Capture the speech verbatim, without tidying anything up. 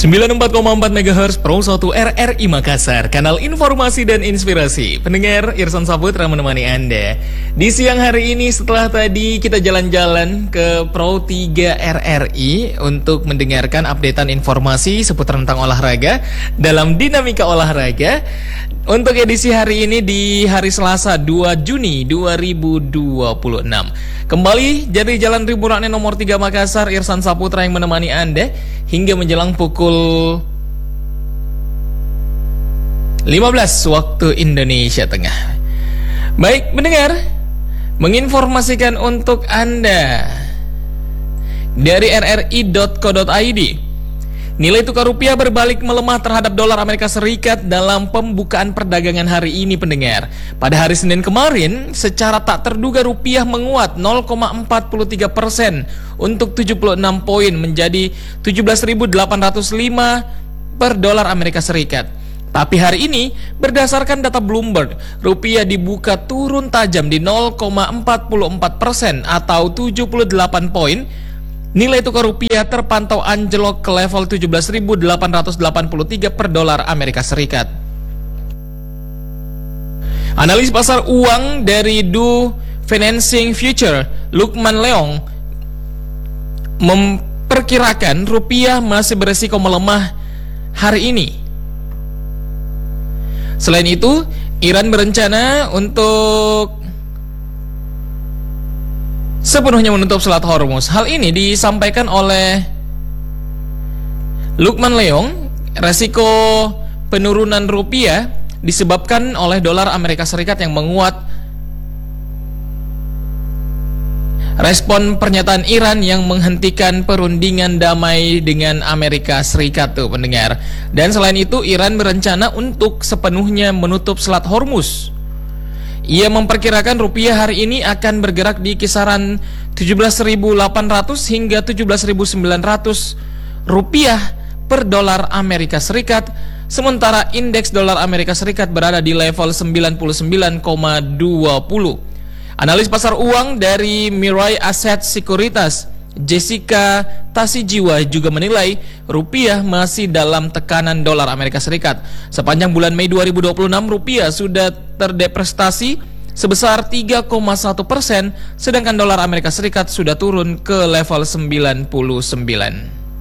sembilan puluh empat koma empat megahertz Pro satu R R I Makassar, kanal informasi dan inspirasi. Pendengar, Irsan Saputra menemani Anda di siang hari ini setelah tadi kita jalan-jalan ke Pro tiga R R I untuk mendengarkan updatean informasi seputar tentang olahraga dalam dinamika olahraga. Untuk edisi hari ini di hari Selasa dua Juni dua ribu dua puluh enam. Kembali dari Jalan Ribu Rakne nomor tiga Makassar, Irsan Saputra yang menemani Anda hingga menjelang pukul lima belas waktu Indonesia Tengah. Baik, mendengar, menginformasikan untuk Anda dari r r i dot co dot i d. Nilai tukar rupiah berbalik melemah terhadap dolar Amerika Serikat dalam pembukaan perdagangan hari ini, pendengar. Pada hari Senin kemarin, secara tak terduga rupiah menguat nol koma empat tiga persen untuk tujuh puluh enam poin menjadi tujuh belas ribu delapan ratus lima per dolar Amerika Serikat. Tapi hari ini, berdasarkan data Bloomberg, rupiah dibuka turun tajam di nol koma empat empat persen atau tujuh puluh delapan poin. Nilai tukar rupiah terpantau anjlok ke level tujuh belas ribu delapan ratus delapan puluh tiga per dolar Amerika Serikat. Analis pasar uang dari Do Financing Future, Lukman Leong, memperkirakan rupiah masih beresiko melemah hari ini. Selain itu, Iran berencana untuk sepenuhnya menutup Selat Hormuz. Hal ini disampaikan oleh Lukman Leong. Resiko penurunan rupiah disebabkan oleh dolar Amerika Serikat yang menguat. Respon pernyataan Iran yang menghentikan perundingan damai dengan Amerika Serikat tuh, pendengar. Dan selain itu, Iran berencana untuk sepenuhnya menutup Selat Hormuz. Ia memperkirakan rupiah hari ini akan bergerak di kisaran tujuh belas ribu delapan ratus hingga tujuh belas ribu sembilan ratus rupiah per dolar Amerika Serikat, sementara indeks dolar Amerika Serikat berada di level sembilan puluh sembilan koma dua puluh. Analis pasar uang dari Mirai Asset Sekuritas, Jessica Tasijiwa, juga menilai rupiah masih dalam tekanan dolar Amerika Serikat. Sepanjang bulan Mei dua ribu dua puluh enam, rupiah sudah terdepresiasi sebesar tiga koma satu persen, sedangkan dolar Amerika Serikat sudah turun ke level sembilan puluh sembilan.